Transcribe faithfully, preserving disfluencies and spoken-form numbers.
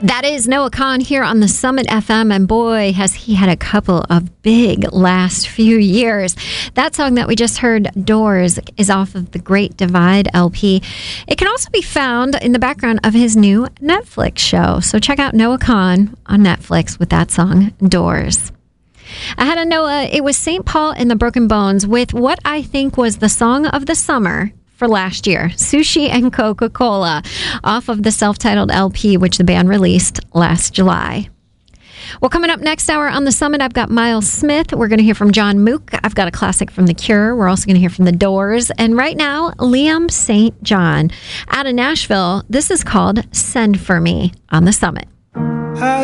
That is Noah Kahan here on the Summit F M, and boy, has he had a couple of big last few years. That song that we just heard, Doors, is off of the Great Divide L P. It can also be found in the background of his new Netflix show. So check out Noah Kahan on Netflix with that song, Doors. Ahead of Noah, it was Saint Paul and the Broken Bones with what I think was the song of the summer for last year, Sushi and Coca-Cola, off of the self-titled L P, which the band released last July. Well, coming up next hour on the Summit, I've got Miles Smith. We're going to hear from John Mook. I've got a classic from The Cure. We're also going to hear from The Doors. And right now, Liam Saint John out of Nashville. This is called Send For Me on the Summit.